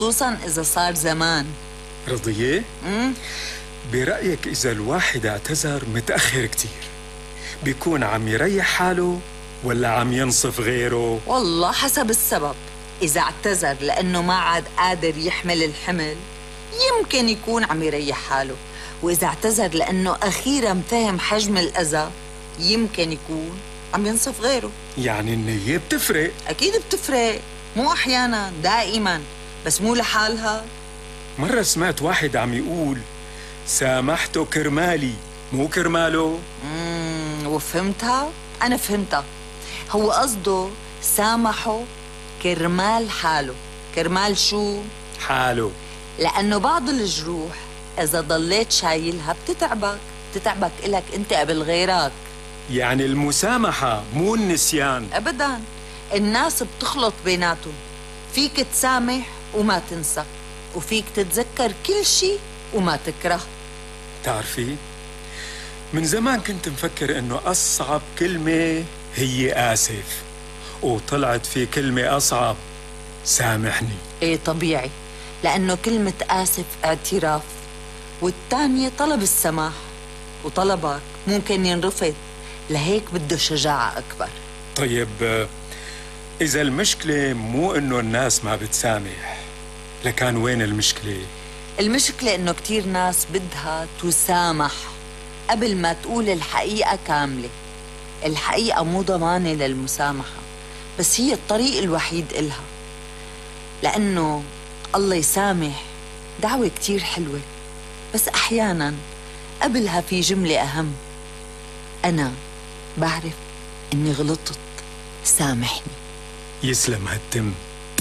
خصوصا إذا صار زمان. رضية؟ برأيك إذا الواحد اعتذر متأخر كتير بيكون عم يريح حاله ولا عم ينصف غيره؟ والله حسب السبب. إذا اعتذر لأنه ما عاد قادر يحمل الحمل يمكن يكون عم يريح حاله، وإذا اعتذر لأنه أخيراً فهم حجم الأذى يمكن يكون عم ينصف غيره. يعني النية بتفرق؟ أكيد بتفرق، مو أحياناً، دائماً، بس مو لحالها. مرة سمعت واحد عم يقول سامحته كرمالي مو كرماله. وفهمتها؟ أنا فهمتها. هو قصده سامحه كرمال حاله. كرمال شو؟ حاله. لأنه بعض الجروح إذا ضليت شايلها بتتعبك إلك أنت قبل غيرك. يعني المسامحة مو النسيان؟ أبداً، الناس بتخلط بيناتهم. فيك تسامح وما تنسى، وفيك تتذكر كل شيء وما تكره. تعرفي من زمان كنت مفكر إنه أصعب كلمة هي آسف، وطلعت في كلمة أصعب، سامحني. إيه طبيعي، لأنه كلمة آسف اعتراف، والتانية طلب السماح، وطلبك ممكن ينرفض، لهيك بده شجاعة أكبر. طيب إذا المشكلة مو إنه الناس ما بتسامح، لكان وين المشكلة؟ المشكلة إنه كتير ناس بدها تسامح قبل ما تقول الحقيقة كاملة. الحقيقة مو ضمانة للمسامحة، بس هي الطريق الوحيد إلها. لأنه الله يسامح دعوة كتير حلوة، بس أحياناً قبلها في جملة أهم: أنا بعرف إني غلطت، سامحني. يسلم هالتم.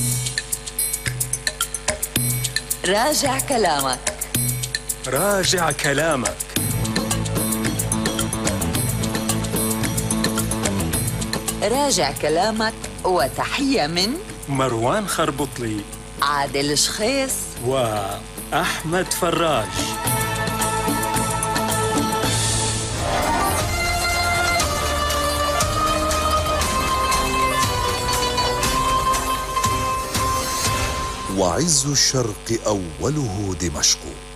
راجع كلامك. راجع كلامك. راجع كلامك، وتحية من مروان خربطلي، عادل شخيص، وأحمد فراج. وعز الشرق أوله دمشق.